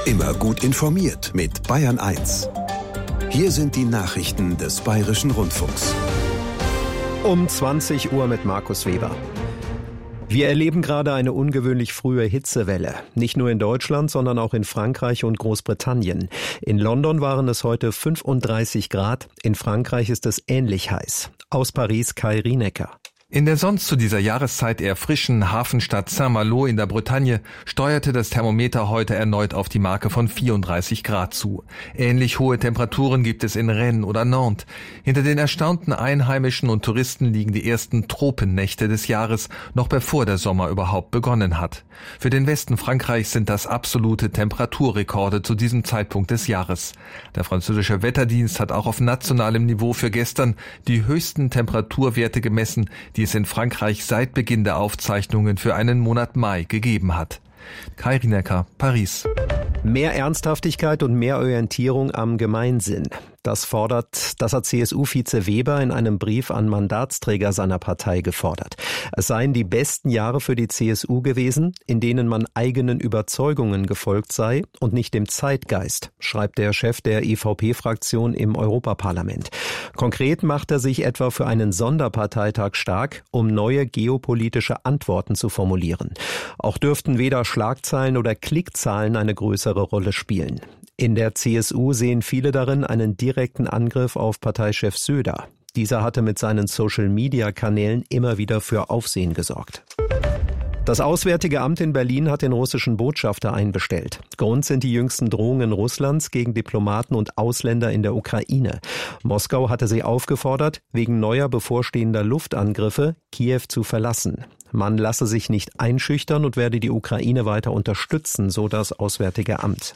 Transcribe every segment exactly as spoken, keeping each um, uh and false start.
Immer gut informiert mit Bayern eins. Hier sind die Nachrichten des Bayerischen Rundfunks. Um zwanzig Uhr mit Markus Weber. Wir erleben gerade eine ungewöhnlich frühe Hitzewelle. Nicht nur in Deutschland, sondern auch in Frankreich und Großbritannien. In London waren es heute fünfunddreißig Grad. In Frankreich ist es ähnlich heiß. Aus Paris Kai Rienecker. In der sonst zu dieser Jahreszeit eher frischen Hafenstadt Saint-Malo in der Bretagne steuerte das Thermometer heute erneut auf die Marke von vierunddreißig Grad zu. Ähnlich hohe Temperaturen gibt es in Rennes oder Nantes. Hinter den erstaunten Einheimischen und Touristen liegen die ersten Tropennächte des Jahres, noch bevor der Sommer überhaupt begonnen hat. Für den Westen Frankreichs sind das absolute Temperaturrekorde zu diesem Zeitpunkt des Jahres. Der französische Wetterdienst hat auch auf nationalem Niveau für gestern die höchsten Temperaturwerte gemessen, die es in Frankreich seit Beginn der Aufzeichnungen für einen Monat Mai gegeben hat. Kai Rienecker, Paris. Mehr Ernsthaftigkeit und mehr Orientierung am Gemeinsinn. Das fordert, das hat C S U-Vize Weber in einem Brief an Mandatsträger seiner Partei gefordert. Es seien die besten Jahre für die C S U gewesen, in denen man eigenen Überzeugungen gefolgt sei und nicht dem Zeitgeist, schreibt der Chef der E V P-Fraktion im Europaparlament. Konkret macht er sich etwa für einen Sonderparteitag stark, um neue geopolitische Antworten zu formulieren. Auch dürften weder Schlagzeilen oder Klickzahlen eine größere Rolle spielen. In der C S U sehen viele darin einen direkten Angriff auf Parteichef Söder. Dieser hatte mit seinen Social-Media-Kanälen immer wieder für Aufsehen gesorgt. Das Auswärtige Amt in Berlin hat den russischen Botschafter einbestellt. Grund sind die jüngsten Drohungen Russlands gegen Diplomaten und Ausländer in der Ukraine. Moskau hatte sie aufgefordert, wegen neuer bevorstehender Luftangriffe Kiew zu verlassen. Man lasse sich nicht einschüchtern und werde die Ukraine weiter unterstützen, so das Auswärtige Amt.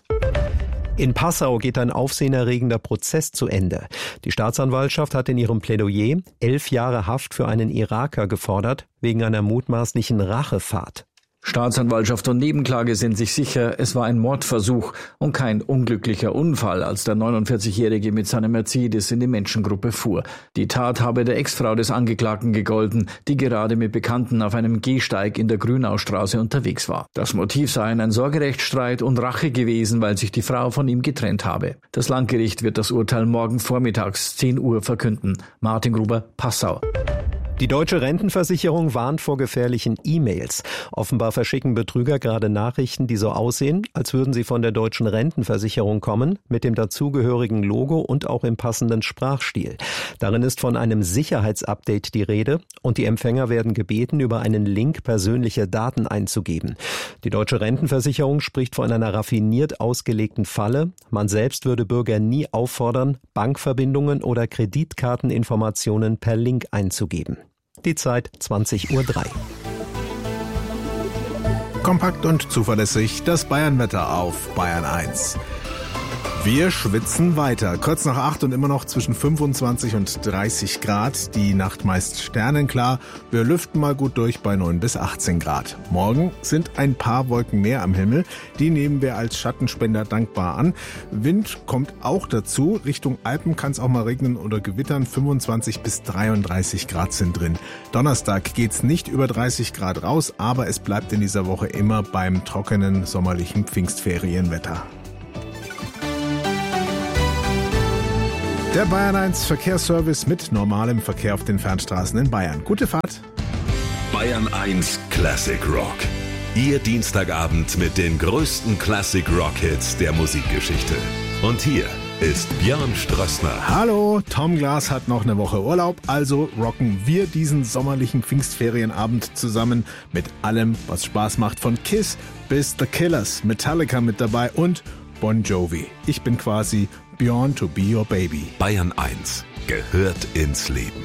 In Passau geht ein aufsehenerregender Prozess zu Ende. Die Staatsanwaltschaft hat in ihrem Plädoyer elf Jahre Haft für einen Iraker gefordert, wegen einer mutmaßlichen Rachefahrt. Staatsanwaltschaft und Nebenklage sind sich sicher, es war ein Mordversuch und kein unglücklicher Unfall, als der neunundvierzigjährige mit seinem Mercedes in die Menschengruppe fuhr. Die Tat habe der Ex-Frau des Angeklagten gegolten, die gerade mit Bekannten auf einem Gehsteig in der Grünaustraße unterwegs war. Das Motiv sei ein Sorgerechtsstreit und Rache gewesen, weil sich die Frau von ihm getrennt habe. Das Landgericht wird das Urteil morgen vormittags zehn Uhr verkünden. Martin Gruber, Passau. Die Deutsche Rentenversicherung warnt vor gefährlichen E-Mails. Offenbar verschicken Betrüger gerade Nachrichten, die so aussehen, als würden sie von der Deutschen Rentenversicherung kommen, mit dem dazugehörigen Logo und auch im passenden Sprachstil. Darin ist von einem Sicherheitsupdate die Rede und die Empfänger werden gebeten, über einen Link persönliche Daten einzugeben. Die Deutsche Rentenversicherung spricht von einer raffiniert ausgelegten Falle. Man selbst würde Bürger nie auffordern, Bankverbindungen oder Kreditkarteninformationen per Link einzugeben. Die Zeit zwanzig Uhr drei. Kompakt und zuverlässig das Bayernwetter auf Bayern eins. Wir schwitzen weiter. Kurz nach acht und immer noch zwischen fünfundzwanzig und dreißig Grad. Die Nacht meist sternenklar. Wir lüften mal gut durch bei neun bis achtzehn Grad. Morgen sind ein paar Wolken mehr am Himmel. Die nehmen wir als Schattenspender dankbar an. Wind kommt auch dazu. Richtung Alpen kann es auch mal regnen oder gewittern. fünfundzwanzig bis dreiunddreißig Grad sind drin. Donnerstag geht's nicht über dreißig Grad raus, aber es bleibt in dieser Woche immer beim trockenen sommerlichen Pfingstferienwetter. Der Bayern eins Verkehrsservice mit normalem Verkehr auf den Fernstraßen in Bayern. Gute Fahrt. Bayern eins Classic Rock. Ihr Dienstagabend mit den größten Classic Rock Hits der Musikgeschichte. Und hier ist Björn Strössner. Hallo, Tom Glas hat noch eine Woche Urlaub, also rocken wir diesen sommerlichen Pfingstferienabend zusammen mit allem, was Spaß macht, von Kiss bis The Killers, Metallica mit dabei und Bon Jovi. Ich bin quasi Björn to be your baby. Bayern eins gehört ins Leben.